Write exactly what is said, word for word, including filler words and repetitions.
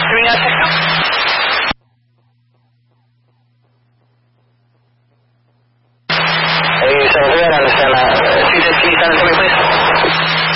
Three out techno. Hey, seven three, I understand that. C J, can you send it to me, please?